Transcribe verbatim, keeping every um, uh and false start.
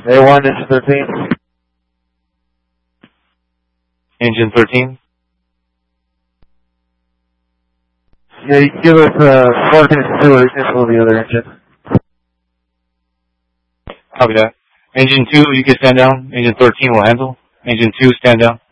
A one, engine thirteen. Engine thirteen. Yeah, you can give us uh, one minute two, cancel the other engine. Copy that. Engine two, you can stand down. Engine thirteen will handle. Engine two, stand down.